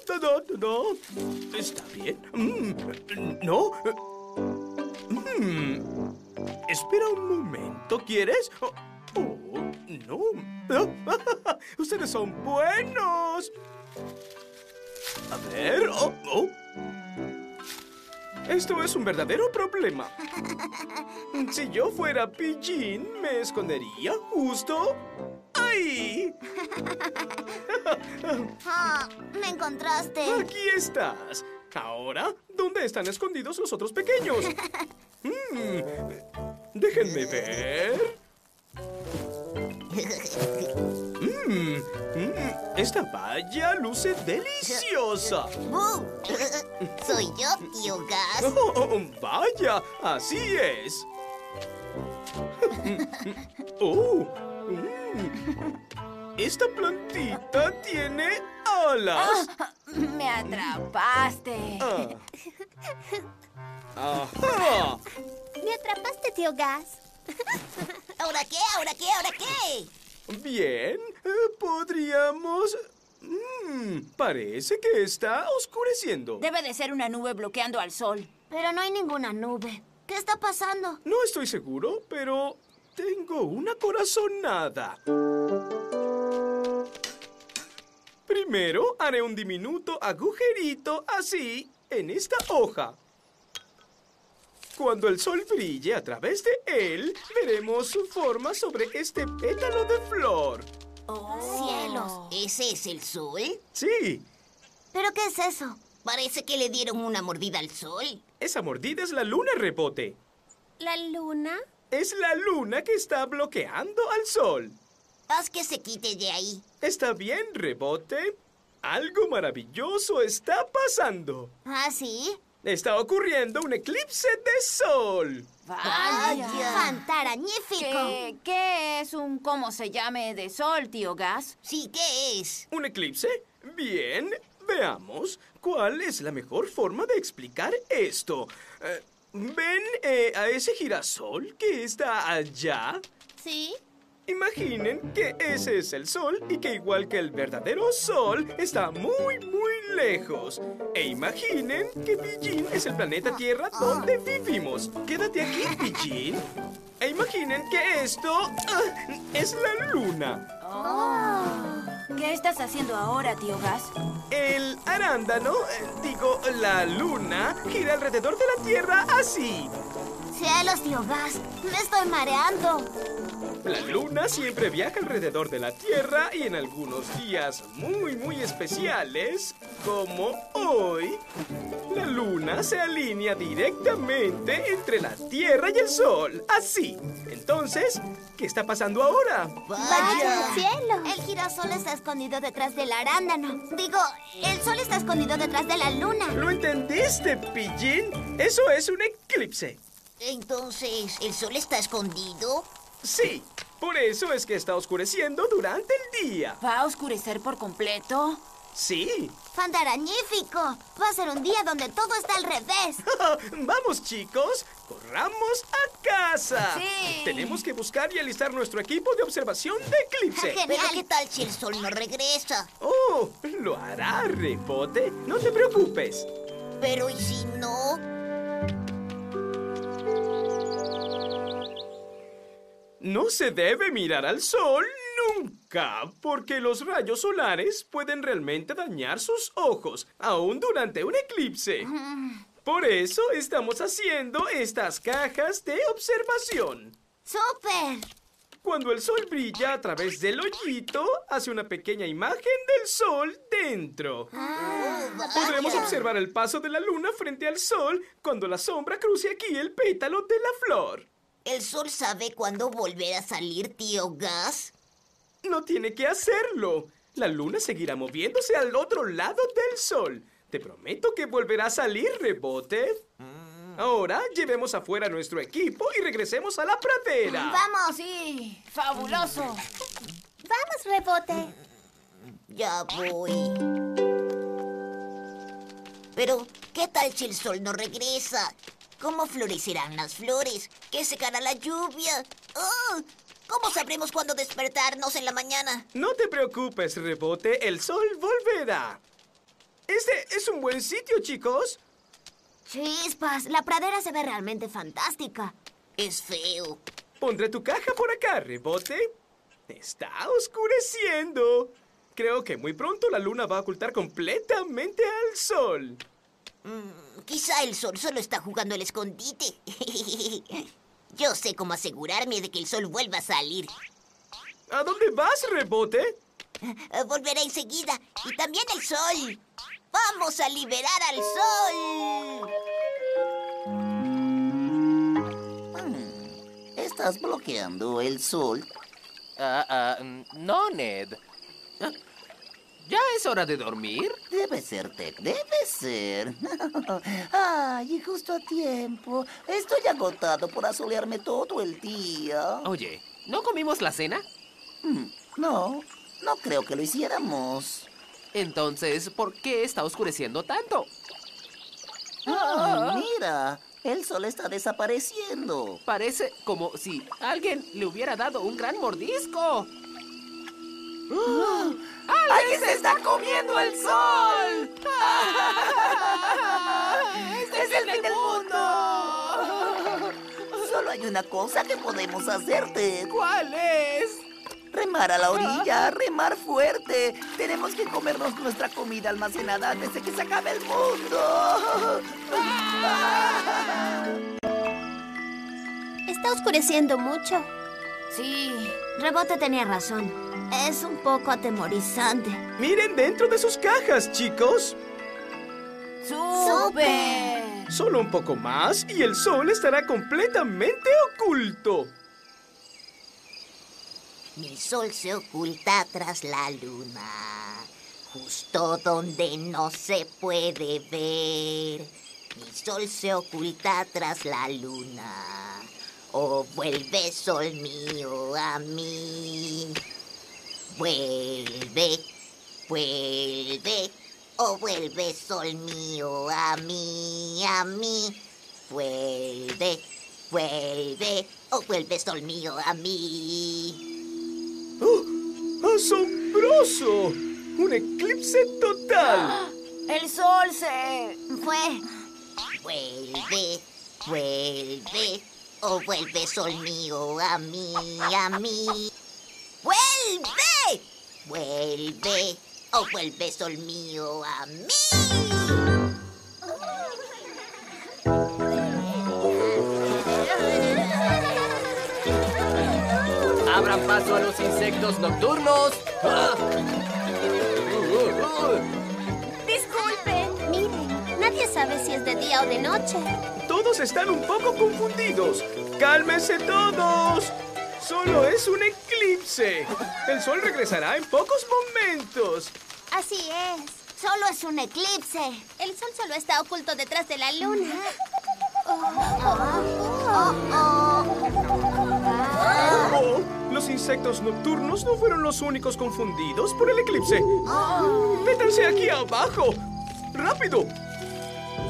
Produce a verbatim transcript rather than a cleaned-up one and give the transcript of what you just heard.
da, da, da, da. ¿Está bien? Mm, ¿No? Mm. Espera un momento, ¿quieres? Oh, oh, no. Ustedes son buenos. A ver. Oh, oh. Esto es un verdadero problema. Si yo fuera Pillín, me escondería justo ahí. Ah, me encontraste. Aquí estás. Ahora, ¿dónde están escondidos los otros pequeños? Mm, déjenme ver. Mm, mm, esta valla luce deliciosa. ¡Bú! Soy yo, tío Gas. Oh, oh, vaya, así es. Oh, mm, esta plantita tiene alas. Ah, me atrapaste. Ah. Ajá. Me atrapaste, tío Gas. ¿Ahora qué? ¿Ahora qué? ¿Ahora qué? Bien, eh, podríamos... Mm, parece que está oscureciendo. Debe de ser una nube bloqueando al sol. Pero no hay ninguna nube. ¿Qué está pasando? No estoy seguro, pero tengo una corazonada. Primero haré un diminuto agujerito así en esta hoja. Cuando el sol brille a través de él, veremos su forma sobre este pétalo de flor. Oh. ¡Cielos! ¿Ese es el sol? Sí, ¿Pero qué es eso? Parece que le dieron una mordida al sol. esa mordida es la luna, Rebote. ¿La luna? Es la luna que está bloqueando al sol. Haz que se quite de ahí. ¿Está bien, Rebote? Algo maravilloso está pasando. ¿Ah, sí? Está ocurriendo un eclipse de sol. Vaya. ¡Fantarañífico! ¿Qué, ¿Qué es un cómo se llame de sol, tío Gas? Sí, ¿qué es? ¿Un eclipse? Bien, veamos cuál es la mejor forma de explicar esto. Eh, ¿Ven eh, a ese girasol que está allá? ¿Sí? Imaginen que ese es el sol y que igual que el verdadero sol está muy, muy lejos. E imaginen que Pillín es el planeta Tierra donde vivimos. Quédate aquí, Pillín. E imaginen que esto ah, es la luna. Oh. ¿Qué estás haciendo ahora, tío Gas? El arándano, eh, digo, la luna, gira alrededor de la Tierra así. ¡Cielos, tío Gas! ¡Me estoy mareando! La luna siempre viaja alrededor de la Tierra y en algunos días muy, muy especiales, como hoy, la luna se alinea directamente entre la Tierra y el Sol, así. Entonces, ¿qué está pasando ahora? ¡Vaya cielo! El girasol está escondido detrás del arándano. Digo, el sol está escondido detrás de la luna. ¿Lo entendiste, Pillín? Eso es un eclipse. Entonces, ¿el sol está escondido? Sí, por eso es que está oscureciendo durante el día. ¿Va a oscurecer por completo? Sí. ¡Fantarañífico! Va a ser un día donde todo está al revés. Vamos, chicos, corramos a casa. Sí. Tenemos que buscar y alistar nuestro equipo de observación de eclipse. Genial. ¿Pero qué tal si el sol no regresa? Oh, lo hará, Rebote. No te preocupes. Pero ¿y si no? No se debe mirar al sol nunca, porque los rayos solares pueden realmente dañar sus ojos, aún durante un eclipse. Por eso estamos haciendo estas cajas de observación. ¡Súper! Cuando el sol brilla a través del hoyito, hace una pequeña imagen del sol dentro. Ah, Podremos vaya. observar el paso de la luna frente al sol cuando la sombra cruce aquí el pétalo de la flor. ¿El sol sabe cuándo volver a salir, tío Gas? No tiene que hacerlo. La luna seguirá moviéndose al otro lado del sol. Te prometo que volverá a salir, Rebote. Ahora llevemos afuera nuestro equipo y regresemos a la pradera. ¡Vamos! Sí, fabuloso. ¡Vamos, Rebote! Ya voy. Pero, ¿qué tal si el sol no regresa? ¿Cómo florecerán las flores? ¿Qué secará la lluvia? ¡Oh! ¿Cómo sabremos cuándo despertarnos en la mañana? No te preocupes, Rebote. El sol volverá. Este es un buen sitio, chicos. Chispas, la pradera se ve realmente fantástica. Es feo. Pondré tu caja por acá, Rebote. Está oscureciendo. Creo que muy pronto la luna va a ocultar completamente al sol. Mm, quizá el sol solo está jugando al escondite. Yo sé cómo asegurarme de que el sol vuelva a salir. ¿A dónde vas, Rebote? Eh, Volverá enseguida. Y también el sol. ¡Vamos a liberar al sol! ¿Estás bloqueando el sol? Ah, ah, no, Ned. Ah, ¿ya es hora de dormir? Debe ser, Ted, debe ser. Ay, y justo a tiempo. Estoy agotado por asolearme todo el día. Oye, ¿no comimos la cena? Mm, No, no creo que lo hiciéramos. Entonces, ¿por qué está oscureciendo tanto? Ah, mira, el sol está desapareciendo. Parece como si alguien le hubiera dado un gran mordisco. ¡Alguien se está comiendo el sol! ¡Este es el fin del mundo! Solo hay una cosa que podemos hacer, Ted. ¿Cuál es? Remar a la orilla, remar fuerte. Tenemos que comernos nuestra comida almacenada antes de que se acabe el mundo. Está oscureciendo mucho. Sí, Rebote tenía razón. Es un poco atemorizante. Miren dentro de sus cajas, chicos. ¡Súper! Solo un poco más y el sol estará completamente oculto. Mi sol se oculta tras la luna, justo donde no se puede ver. Mi sol se oculta tras la luna. Oh, vuelve, sol mío, a mí. Vuelve, vuelve. Oh, vuelve, sol mío, a mí, a mí. Vuelve, vuelve. Oh, vuelve, sol mío, a mí. ¡Oh! ¡Asombroso! ¡Un eclipse total! El sol se... Fue. Vuelve, vuelve, oh vuelve sol mío a mí, a mí. ¡Vuelve! Vuelve, oh vuelve sol mío a mí. Abran paso a los insectos nocturnos. ¡Ah! Disculpen. Miren, nadie sabe si es de día o de noche. Todos están un poco confundidos. ¡Cálmense todos! Solo es un eclipse. El sol regresará en pocos momentos. Así es. Solo es un eclipse. El sol solo está oculto detrás de la luna. Oh, los insectos nocturnos no fueron los únicos confundidos por el eclipse. ¡Métanse aquí abajo! ¡Rápido!